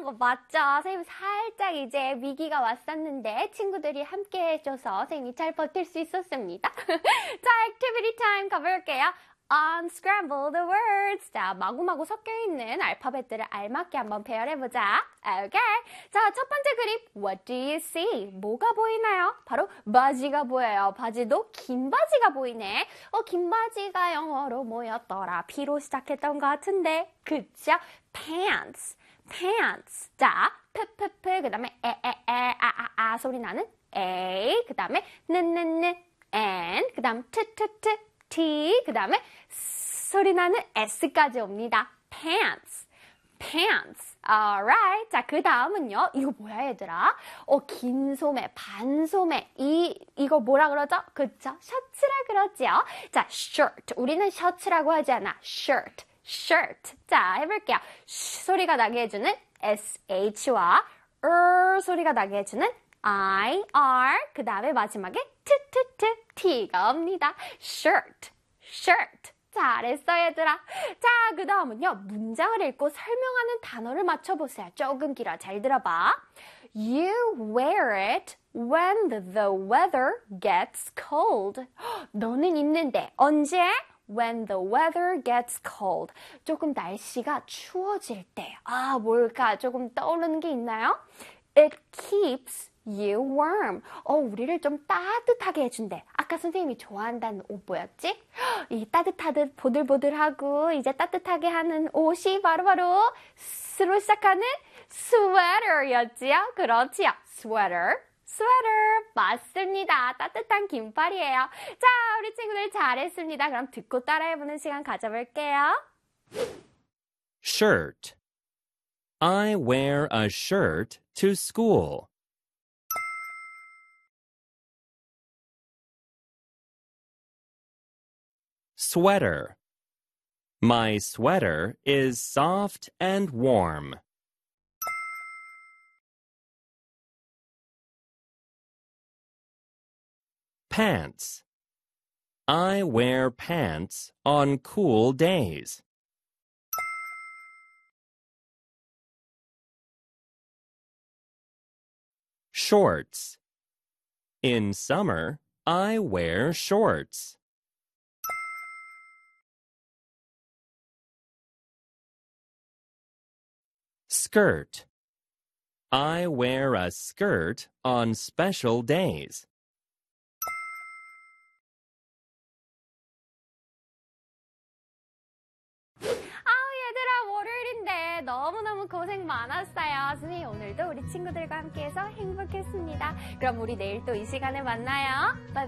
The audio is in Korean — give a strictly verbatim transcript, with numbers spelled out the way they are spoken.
맞죠? 선생님 살짝 이제 위기가 왔었는데 친구들이 함께 해줘서 선생님이 잘 버틸 수 있었습니다. 자, 액티비티 타임 가볼게요. Unscramble the words. 자, 마구마구 섞여있는 알파벳들을 알맞게 한번 배열해보자. Okay. 자, 첫 번째 그림. What do you see? 뭐가 보이나요? 바로 바지가 보여요. 바지도 긴 바지가 보이네. 어, 긴 바지가 영어로 뭐였더라? P로 시작했던 것 같은데. 그쵸? Pants. Pants. 자, 프프프. 그 다음에 에에에 아아아 소리 나는 A. 그 다음에 느느느 N. 그 다음 트트트 T, 그 다음에 소리 나는 S까지 옵니다. Pants, pants. Alright. 자, 그 다음은요. 이거 뭐야, 얘들아? 어, 긴 소매, 반 소매. 이, 이거 뭐라 그러죠? 그쵸? 셔츠라 그러죠? 자, shirt. 우리는 셔츠라고 하지 않아. shirt, shirt. 자, 해볼게요. 쉬 소리가 나게 해주는 sh와 er 소리가 나게 해주는 I, R, 그 다음에 마지막에 트, 트, 트, T가 옵니다. shirt, shirt. 잘했어, 얘들아. 자, 그 다음은요. 문장을 읽고 설명하는 단어를 맞춰보세요. 조금 길어. 잘 들어봐. You wear it when the weather gets cold. 너는 입는데 언제? When the weather gets cold. 조금 날씨가 추워질 때. 아, 뭘까? 조금 떠오르는 게 있나요? It keeps you warm. 어, 우리를 좀 따뜻하게 해준대. 아까 선생님이 좋아한다는 옷 뭐였지? 이 따뜻하듯 보들보들하고 이제 따뜻하게 하는 옷이 바로바로 스로 시작하는 sweater였지요? 그렇지요. sweater, sweater. 맞습니다. 따뜻한 긴팔이에요. 자, 우리 친구들 잘했습니다. 그럼 듣고 따라해보는 시간 가져볼게요. Shirt. I wear a shirt to school. Sweater. My sweater is soft and warm. Pants. I wear pants on cool days. Shorts. In summer, I wear shorts. Skirt. I wear a skirt on special days. 월요일인데 너무너무 고생 많았어요. 선생님 오늘도 우리 친구들과 함께해서 행복했습니다. 그럼 우리 내일 또 이 시간에 만나요. 바이바이.